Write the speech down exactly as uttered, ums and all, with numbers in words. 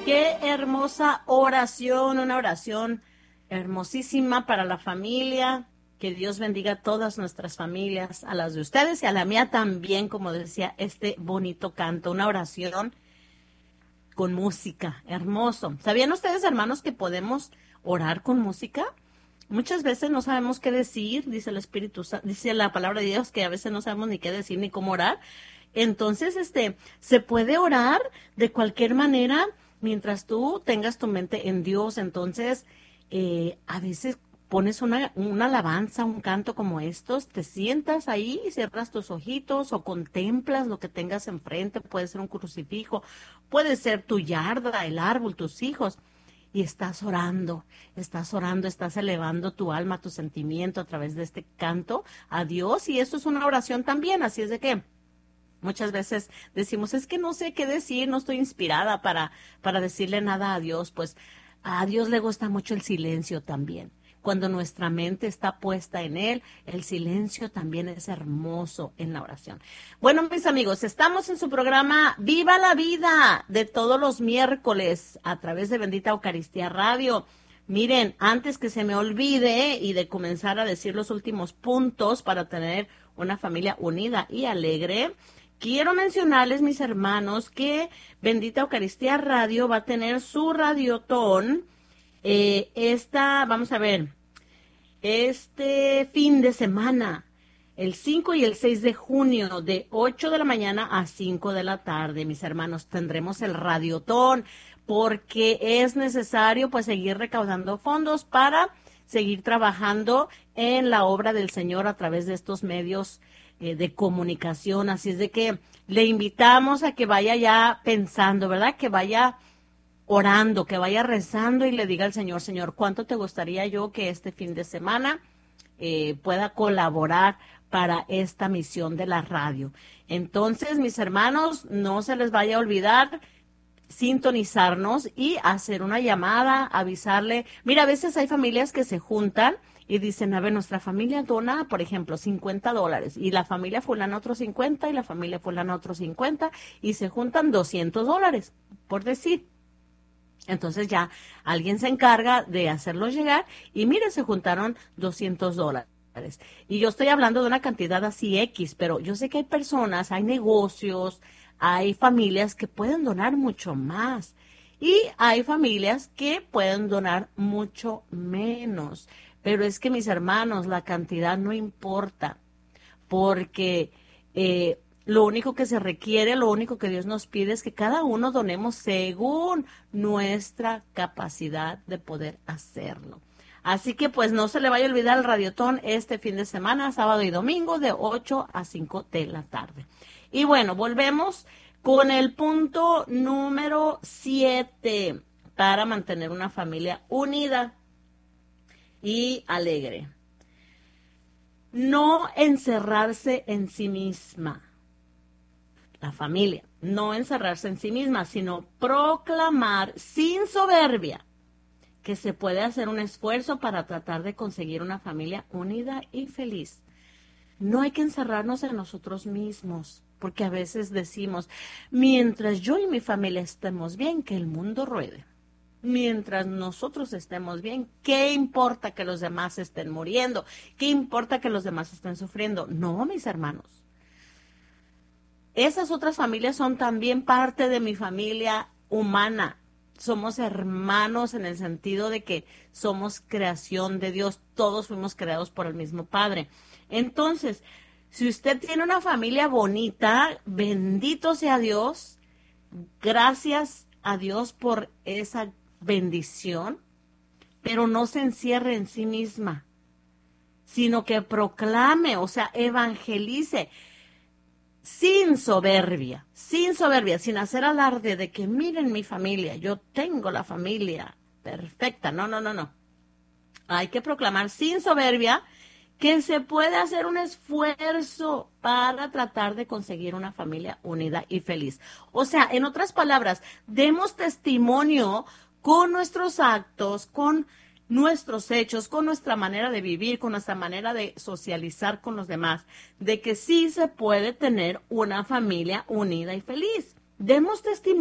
Qué hermosa oración, una oración hermosísima para la familia. Que Dios bendiga a todas nuestras familias, a las de ustedes y a la mía también, como decía este bonito canto, una oración con música, hermoso. ¿Sabían ustedes, hermanos, que podemos orar con música? Muchas veces no sabemos qué decir, dice el Espíritu Santo, dice la palabra de Dios que a veces no sabemos ni qué decir ni cómo orar. Entonces, este, se puede orar de cualquier manera mientras tú tengas tu mente en Dios. Entonces, eh, a veces pones una, una alabanza, un canto como estos, te sientas ahí y cierras tus ojitos o contemplas lo que tengas enfrente. Puede ser un crucifijo, puede ser tu yarda, el árbol, tus hijos. Y estás orando, estás orando, estás elevando tu alma, tu sentimiento a través de este canto a Dios. Y eso es una oración también, así es de que muchas veces decimos, es que no sé qué decir, no estoy inspirada para, para decirle nada a Dios. Pues a Dios le gusta mucho el silencio también. Cuando nuestra mente está puesta en Él, el silencio también es hermoso en la oración. Bueno, mis amigos, estamos en su programa Viva la Vida de todos los miércoles a través de Bendita Eucaristía Radio. Miren, antes que se me olvide y de comenzar a decir los últimos puntos para tener una familia unida y alegre, quiero mencionarles, mis hermanos, que Bendita Eucaristía Radio va a tener su radiotón. Eh, esta, vamos a ver, este fin de semana, el cinco y el seis de junio, de ocho de la mañana a cinco de la tarde, mis hermanos, tendremos el radiotón, porque es necesario pues seguir recaudando fondos para seguir trabajando en la obra del Señor a través de estos medios eh, de comunicación. Así es de que le invitamos a que vaya ya pensando, ¿verdad? Que vaya orando, que vaya rezando y le diga al Señor, Señor, ¿cuánto te gustaría yo que este fin de semana eh, pueda colaborar para esta misión de la radio? Entonces, mis hermanos, no se les vaya a olvidar sintonizarnos y hacer una llamada, avisarle. Mira, a veces hay familias que se juntan y dicen, a ver, nuestra familia dona, por ejemplo, cincuenta dólares, y la familia fulana otros cincuenta, y la familia fulana otros cincuenta, y se juntan doscientos dólares, por decir. Entonces ya alguien se encarga de hacerlo llegar y mire, se juntaron doscientos dólares. Y yo estoy hablando de una cantidad así X, pero yo sé que hay personas, hay negocios, hay familias que pueden donar mucho más y hay familias que pueden donar mucho menos. Pero es que, mis hermanos, la cantidad no importa, porque eh, lo único que se requiere, lo único que Dios nos pide es que cada uno donemos según nuestra capacidad de poder hacerlo. Así que pues no se le vaya a olvidar el radiotón este fin de semana, sábado y domingo, de ocho a cinco de la tarde. Y bueno, volvemos con el punto número siete para mantener una familia unida y alegre. No encerrarse en sí misma. La familia, no encerrarse en sí misma, sino proclamar sin soberbia que se puede hacer un esfuerzo para tratar de conseguir una familia unida y feliz. No hay que encerrarnos en nosotros mismos, porque a veces decimos, mientras yo y mi familia estemos bien, que el mundo ruede. Mientras nosotros estemos bien, ¿qué importa que los demás estén muriendo? ¿Qué importa que los demás estén sufriendo? No, mis hermanos. Esas otras familias son también parte de mi familia humana. Somos hermanos en el sentido de que somos creación de Dios. Todos fuimos creados por el mismo Padre. Entonces, si usted tiene una familia bonita, bendito sea Dios. Gracias a Dios por esa bendición. Pero no se encierre en sí misma, sino que proclame, o sea, evangelice. Sin soberbia, sin soberbia, sin hacer alarde de que miren mi familia, yo tengo la familia perfecta. No, no, no, no. Hay que proclamar sin soberbia que se puede hacer un esfuerzo para tratar de conseguir una familia unida y feliz. O sea, en otras palabras, demos testimonio con nuestros actos, con nuestros hechos, con nuestra manera de vivir, con nuestra manera de socializar con los demás, de que sí se puede tener una familia unida y feliz. Demos testimonio.